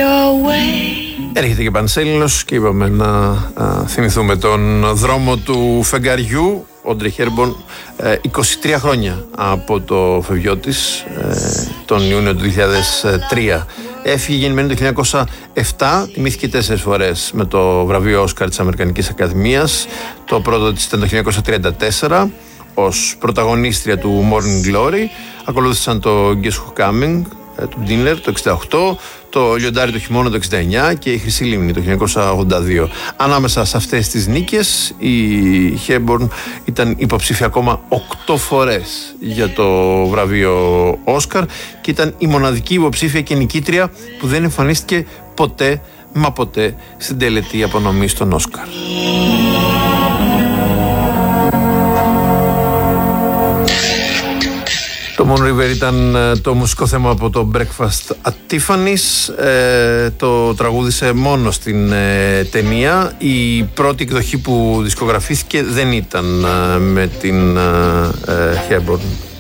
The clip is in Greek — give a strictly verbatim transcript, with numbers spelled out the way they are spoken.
your way. Έρχεται και Πανσέλινος και είπαμε να α, θυμηθούμε τον δρόμο του φεγγαριού. Ο Όντρι Χέρμπορν, είκοσι τρία χρόνια από το φευγιό της, τον Ιούνιο του δύο χιλιάδες τρία. Έφυγε γεννημένη το χίλια εννιακόσια επτά, τιμήθηκε τέσσερις φορές με το βραβείο Όσκαρ της Αμερικανικής Ακαδημίας. Το πρώτο της ήταν το χίλια εννιακόσια τριάντα τέσσερα ως πρωταγωνίστρια του Morning Glory. Ακολούθησαν το Guess Who's Coming του Ντίνλερ το εξήντα οκτώ, το Λιοντάρι το χειμώνα το εξήντα εννιά και η Χρυσή Λίμνη το χίλια εννιακόσια ογδόντα δύο. Ανάμεσα σε αυτές τις νίκες η Χέρμπορν ήταν υποψήφια ακόμα οκτώ φορές για το βραβείο Όσκαρ και ήταν η μοναδική υποψήφια και νικήτρια που δεν εμφανίστηκε ποτέ μα ποτέ στην τελετή απονομή στον Όσκαρ. Το Moon River ήταν το μουσικό θέμα από το Breakfast at Tiffany's. Ε, το τραγούδισε μόνο στην ε, ταινία. Η πρώτη εκδοχή που δισκογραφήθηκε δεν ήταν ε, με την ε, Hepburn.